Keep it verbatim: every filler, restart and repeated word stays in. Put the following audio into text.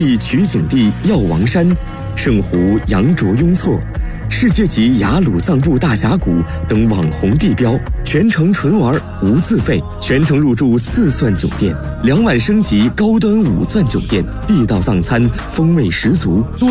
取景地药王山，圣湖羊卓雍措，世界级雅鲁藏布大峡谷等网红地标，全程纯玩无自费，全程入住四钻酒店，两晚升级高端五钻酒店，地道藏餐风味十足。